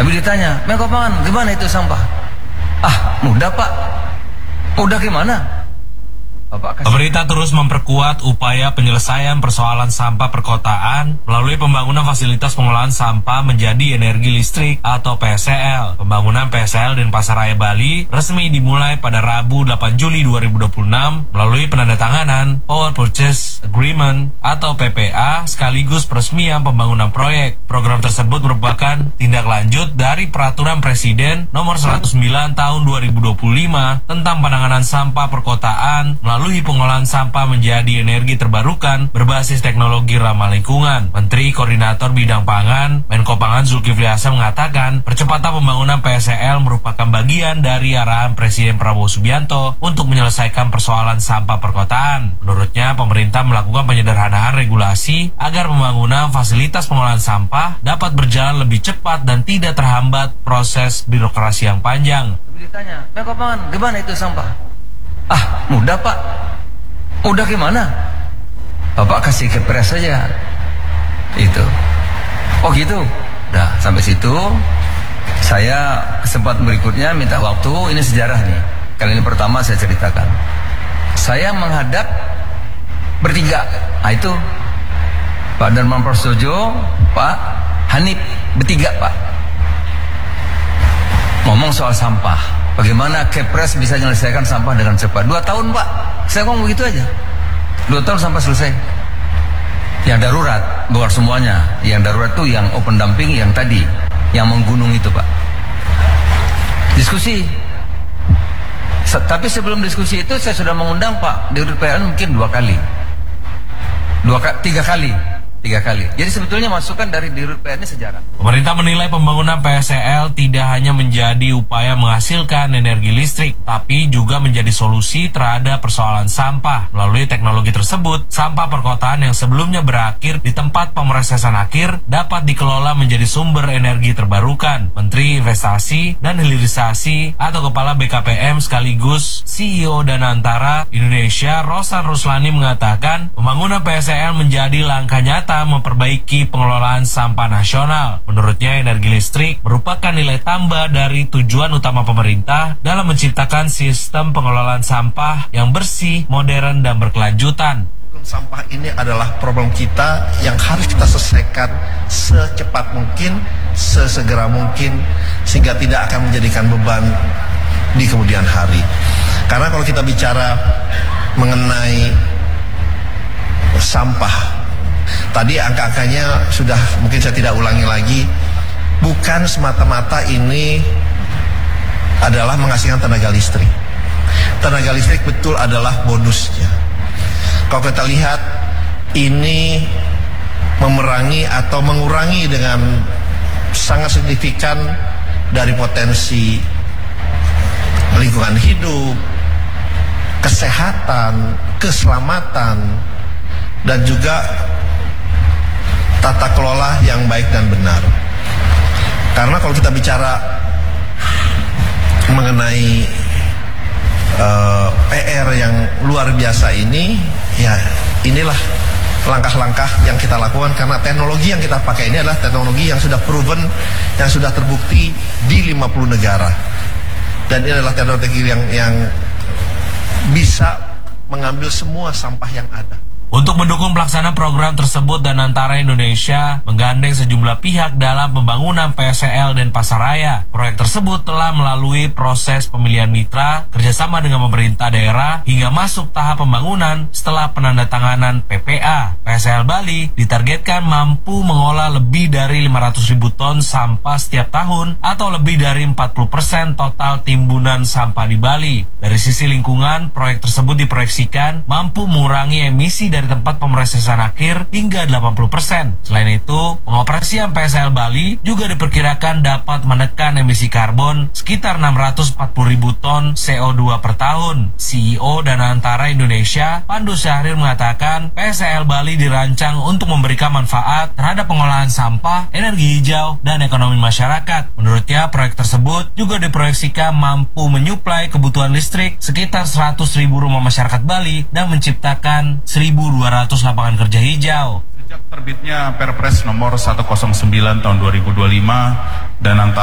Habis ditanya, Menko Pangan, gimana itu sampah? Ah, mudah Pak. Mudah gimana? Pemerintah terus memperkuat upaya penyelesaian persoalan sampah perkotaan melalui pembangunan fasilitas pengolahan sampah menjadi energi listrik atau PSL. Pembangunan PSL Denpasaraya Bali resmi dimulai pada Rabu 8 Juli 2026 melalui penandatanganan Power Purchase Agreement atau PPA sekaligus peresmian pembangunan proyek. Program tersebut merupakan tindak lanjut dari Peraturan Presiden Nomor 109 Tahun 2025 tentang penanganan sampah perkotaan melalui pengolahan sampah menjadi energi terbarukan berbasis teknologi ramah lingkungan. Menteri Koordinator Bidang Pangan, Menko Pangan Zulkifli Hasan mengatakan, percepatan pembangunan PSL merupakan bagian dari arahan Presiden Prabowo Subianto untuk menyelesaikan persoalan sampah perkotaan. Menurutnya, pemerintah melakukan penyederhanaan regulasi agar pembangunan fasilitas pengolahan sampah dapat berjalan lebih cepat dan tidak terhambat proses birokrasi yang panjang. Ditanya, Menko Pangan, gimana itu sampah? Ah, mudah Pak. Mudah gimana? Bapak kasih kepres saja. Itu. Oh gitu. Nah, sampai situ saya kesempatan berikutnya minta waktu. Ini sejarah nih. Kali ini pertama saya ceritakan. Saya menghadap bertiga. Nah itu Pak Darman Prasojo, Pak Hanif, bertiga Pak. Ngomong soal sampah. Bagaimana Kepres bisa menyelesaikan sampah dengan cepat? 2 tahun Pak. Saya ngomong begitu aja. 2 tahun sampai selesai. Yang darurat, bukan semuanya. Yang darurat itu yang open dumping, yang tadi, yang menggunung itu Pak. Diskusi. Tapi sebelum diskusi itu saya sudah mengundang Pak Dirut PLN mungkin 2 kali. 3 kali. Jadi sebetulnya masukan dari Dirut PLN ini sejarah. Pemerintah menilai pembangunan PSL tidak hanya menjadi upaya menghasilkan energi listrik, tapi juga menjadi solusi terhadap persoalan sampah. Melalui teknologi tersebut, sampah perkotaan yang sebelumnya berakhir di tempat pemrosesan akhir dapat dikelola menjadi sumber energi terbarukan. Menteri Investasi dan Hilirisasi atau Kepala BKPM sekaligus CEO Danantara Indonesia Rosan Ruslani mengatakan, pembangunan PSL menjadi langkah nyata memperbaiki pengelolaan sampah nasional. Menurutnya, energi listrik merupakan nilai tambah dari tujuan utama pemerintah dalam menciptakan sistem pengelolaan sampah yang bersih, modern, dan berkelanjutan. Sampah ini adalah problem kita yang harus kita selesaikan secepat mungkin, sesegera mungkin, sehingga tidak akan menjadikan beban di kemudian hari. Karena kalau kita bicara mengenai sampah, tadi angka-angkanya sudah mungkin saya tidak ulangi lagi. Bukan semata-mata ini adalah menghasilkan tenaga listrik. Tenaga listrik betul adalah bonusnya. Kalau kita lihat ini memerangi atau mengurangi dengan sangat signifikan dari potensi lingkungan hidup, kesehatan, keselamatan, dan juga tata kelola yang baik dan benar. Karena kalau kita bicara mengenai PR yang luar biasa ini, ya inilah langkah-langkah yang kita lakukan, karena teknologi yang kita pakai ini adalah teknologi yang sudah proven, yang sudah terbukti di 50 negara. Dan ini adalah teknologi yang bisa mengambil semua sampah yang ada. Untuk mendukung pelaksanaan program tersebut, Danantara Indonesia menggandeng sejumlah pihak dalam pembangunan PSL Denpasaraya. Proyek tersebut telah melalui proses pemilihan mitra, kerjasama dengan pemerintah daerah, hingga masuk tahap pembangunan setelah penandatanganan PPA. PSL Bali ditargetkan mampu mengolah lebih dari 500.000 ton sampah setiap tahun atau lebih dari 40% total timbunan sampah di Bali. Dari sisi lingkungan, proyek tersebut diproyeksikan mampu mengurangi emisi dari tempat pemrosesan akhir hingga 80%. Selain itu, pengoperasian PSL Bali juga diperkirakan dapat menekan emisi karbon sekitar 640.000 ton CO2 per tahun. CEO Danantara Indonesia, Pandu Syahrir mengatakan, PSL Bali dirancang untuk memberikan manfaat terhadap pengolahan sampah, energi hijau, dan ekonomi masyarakat. Menurutnya, proyek tersebut juga diproyeksikan mampu menyuplai kebutuhan listrik sekitar 100.000 rumah masyarakat Bali dan menciptakan 1.200 lapangan kerja hijau. Sejak terbitnya Perpres nomor 109 tahun 2025 dan